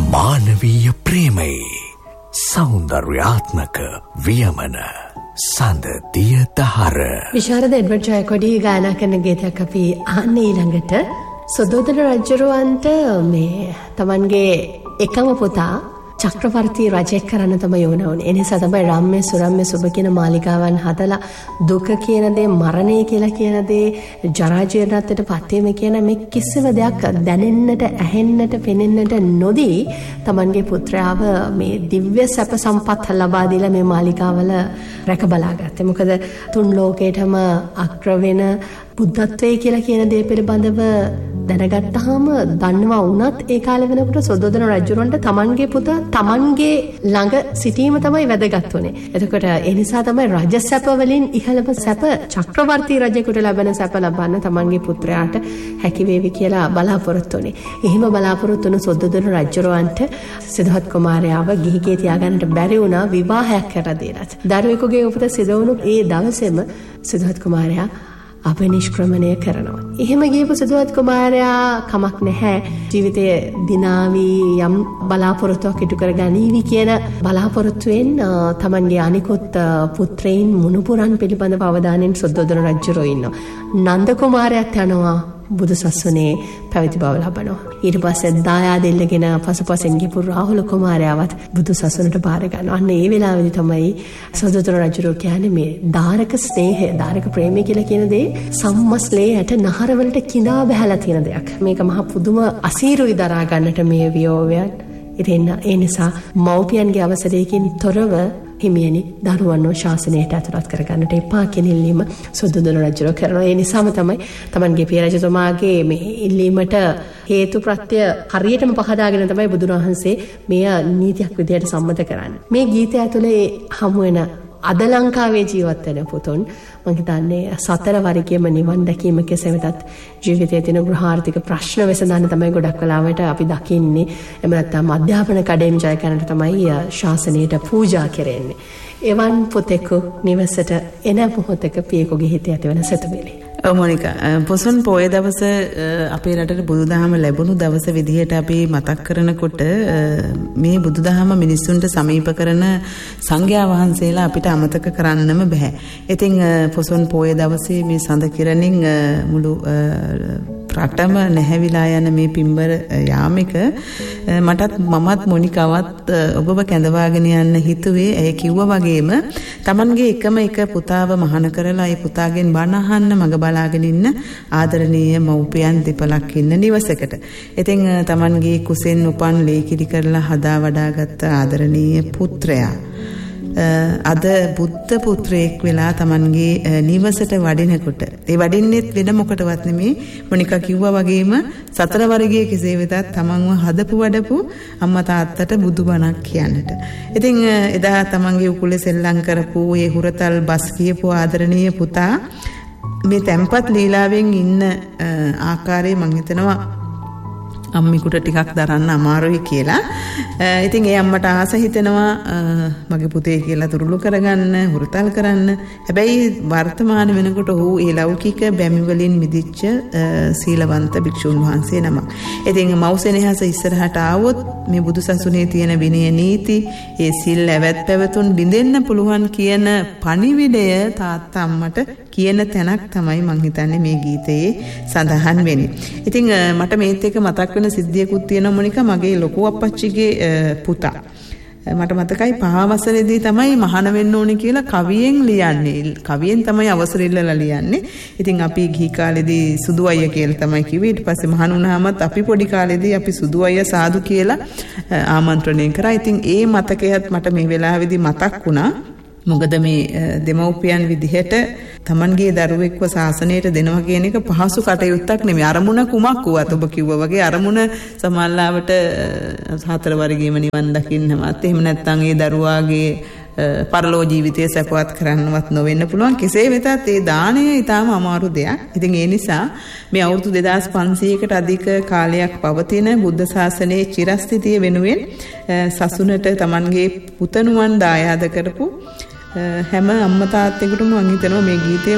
මානවීය ප්‍රේමයි සෞන්දර්යාත්මක වියමන සඳ දිය දහර. විශාරද එඩ්වඩ් ජයකොඩි ගායනා කරන ගීතයක් අපි අහන්නේ ඊළඟට. සුද්ධෝදන රජුරවන්ට මේ තමන්ගේ එකම පුතා චක්‍රවර්ති රජෙක් කරන්න තමයි ඕන වුනේ. ඒ නිසා තමයි රම්ම්‍ය සුරම්ම්‍ය සුබ කියන මාලිගාවන් හදලා දුක කියන දේ, මරණය කියලා කියන දේ, ජරා ජීර්ණත්වයට පත්වීම කියන මේ කිසිම දෙයක් දැනෙන්නට, ඇහෙන්නට, පෙනෙන්නට නොදී තමන්ගේ පුත්‍රයාව මේ දිව්‍ය සැප සම්පත් ලබා දීලා මේ මාලිගාවල රැක බලාගත්තේ. මොකද තුන් ලෝකේටම අග්‍ර වෙන බුද්ධත්වයේ කියලා කියන දේ පිළිබඳව දැනගත්තාම දන්නවා වුණත් ඒ කාලේ වෙනකොට සුද්ධෝදන රජුරන්ට තමන්ගේ පුතා තමන්ගේ ළඟ සිටීම තමයි වැදගත් වුනේ. එතකොට ඒ නිසා තමයි රජ සැප වලින් ඉහළම සැප චක්‍රවර්ති රජෙකුට ලැබෙන සැප ලබන්න තමන්ගේ පුත්‍රයාට හැකි වේවි කියලා බලාපොරොත්තු වුනේ. එහෙම බලාපොරොත්තු වුණු සුද්ධෝදන රජුරවන්ට සිද්ධාර්ථ කුමාරයාව ගිහිගේ තියාගන්නට බැරි වුණා විවාහයක් කරලා දෙලත්. දරුවෙකුගේ උපත සිදු වුණු ඒ දවසේම සිද්ධාර්ථ කුමාරයා අපනිෂ්ක්‍රමණය කරනවා. එහෙම ගියපු සිද්ධාර්ථ කුමාරයා කමක් නැහැ ජීවිතයේ දිනාවි යම් බලාපොරොත්තුවක් ඉටු කර ගනීවි කියන බලාපොරොත්තුවෙන් තමන්ගේ අනිකුත් පුත්‍රයන් මුණුපුරන් පිළිබඳව අවධානයෙන් සුද්ධෝදන රජුරෝ ඉන්නවා. නන්ද කුමාරයාත් යනවා බුදු සසුනේ පැවිදි බව ලබනවා. ඊට පස්සේ දායාදෙල්ලගෙන පසුපසෙන් ගිහපු රාහුල කුමාරයාවත් බුදු සසුනට බාර ගන්නවා. අන්න ඒ වෙලාවේදී තමයි සුද්ධෝදන රජුරෝ කියන්නේ මේ ධාරක ස්නේහය, ධාරක ප්‍රේමය කියලා කියන දේ සම්මස්ලේයට නහරවලට කිඳා බහැලා තියෙන දෙයක්. මේක මහ පුදුම අසීරුයි දරා ගන්නට මේ වියෝවයන්. ඉතින් ඒ නිසා මව්පියන්ගේ අවසරයකින් තොරව හිමියනි දරුවන්ව ශාසනයට ඇතුළත් කරගන්නට එපා කියන ඉල්ලීම සුද්ධෝදන රජුරෝ කරනවා. ඒ නිසාම තමයි තමන්ගේ පිය රජතුමාගේ මේ ඉල්ලීමට හේතු ප්‍රත්‍ය හරියටම පහදාගෙන තමයි බුදුන් වහන්සේ මෙය නීතියක් විදියට සම්මත කරන්නේ. මේ ගීතය ඇතුලේ හමු වෙන අද ලංකාවේ ජීවත් වෙන පුතුන් මම හිතන්නේ සතර වරිගයම නිවන් දැකීම කෙසේ වෙතත් ජීවිතයේ තියෙන ගෘහාර්ථික ප්‍රශ්න විසඳන්න තමයි ගොඩක් වෙලාවට අපි දකින්නේ. එහෙම නැත්නම් අධ්‍යාපන කඩේම ජය ගන්නට තමයි ශාසනයට පූජා කරන්නේ. එවන් පුතෙකු නිවසට එන මොහොතක පියෙකුගේ හිතේ ඇතිවන සතුටුවිලි. මොනිකා පොසොන් පොය දවස අපේ රටට බුදුදහම ලැබුණු දවස විදිහට අපි මතක් කරනකොට මේ බුදුදහම මිනිස්සුන්ට සමීප කරන සංඝයා වහන්සේලා අපිට අමතක කරන්නම බෑ. ඉතින් පොසොන් පොය දවසේ මේ සඳ කිරණින් මුළු රටම නැහැවිලා යන මේ පින්බර යාමක මමත් මොනිකාවත් ඔබව කැඳවාගෙන යන්න හිතුවේ. ඇය කිව්වා වගේම Tamanගේ එකම එක පුතාව මහාන කරලා ඒ පුතාගෙන් බණ අහන්න මග බලාගෙන ඉන්න ආදරණීය මව්පියන් දෙපළක් ඉන්න නිවසකට. ඉතින් Tamanගේ කුසෙන් උපන් ලේකිරි කරලා හදා වඩාගත්ත ආදරණීය පුත්‍රයා අද බුද්ධ පුත්‍රයෙක් වෙලා Tamanගේ නිවසට වඩිනකොට ඒ වඩින්නෙත් වෙන මොකටවත් නෙමේ මොනිකා කිව්වා වගේම සතර වර්ගයේ කෙසේ වෙතත් Tamanව හදපු වඩපු අම්මා තාත්තට බුදුබණක් කියන්නට. ඉතින් එදා Tamanගේ උකුලේ සෙල්ලම් කරපු ඒ හුරතල් බස් කියපු ආදරණීය පුතා මේ තැම්පත් ලීලාවෙන් ඉන්න ආකාරය මම හිතනවා අම්මිකුට ටිකක් දරන්න අමාරුයි කියලා. ඉතින් ඒ අම්මට ආස හිතෙනවා මගේ පුතේ කියලා තුරුළු කරගන්න, හුරතල් කරන්න. හැබැයි වර්තමාන වෙනකොට ඔහු ඒ ලෞකික බැමි වලින් මිදිච්ච සීලවන්ත භික්ෂුන් වහන්සේ නමක්. ඉතින් මව්සෙනෙහස ඉස්සරහට ආවොත් මේ බුදුසසුනේ තියෙන විනය නීති, ඒ සිල් ඇවැත් පැවතුම් බින්දෙන්න පුළුවන් කියන පණිවිඩය තාත්තා අම්මට කියන තැනක් තමයි මං හිතන්නේ මේ ගීතයේ සඳහන් වෙන්නේ. ඉතින් මට මේත් එක මතක් වෙන සිද්ධියකුත් තියෙනවා මොනිකා. මගේ ලොකු අප්පච්චිගේ පුතා මට මතකයි 5 වසරේදී තමයි මහාන වෙන්න ඕනේ කියලා කවියෙන් ලියන්නේ. කවියෙන් තමයි අවසර ඉල්ලලා ලියන්නේ. ඉතින් අපි ගිහි කාලේදී සුදු අයියා කියලා තමයි කිව්වේ. ඊට පස්සේ මහාන වුණාමත් අපි පොඩි කාලේදී අපි සුදු අයියා සාදු කියලා ආමන්ත්‍රණය කරා. ඉතින් ඒ මතකයත් මට මේ වෙලාවේදී මතක් වුණා. මොකද මේ දෙමව්පියන් විදිහට Tamanගේ දරුවෙක්ව ශාසනයට දෙනවා කියන එක පහසු කටයුත්තක් නෙමෙයි. අරමුණ කුමක් වුවත් ඔබ කිව්වා වගේ අරමුණ සමාල්ලාවට හතර වර්ගයේම නිවන් දකින්නවත් එහෙම නැත්නම් ඒ දරුවාගේ පරලෝ ජීවිතය සැපවත් කරන්නවත් නොවෙන්න පුළුවන්. කෙසේ වෙතත් ඒ දාණය ඊටාම අමාරු දෙයක්. ඉතින් ඒ නිසා මේ අවුරුදු 2500කට අධික කාලයක් පවතින බුද්ධ ශාසනයේ චිරස්ථිතිය වෙනුවෙන් සසුනට Tamanගේ පුතණුවන් දායාද කරපු හැම අම්මා තාත්තෙකුටම මම හිතනවා මේ ගීතය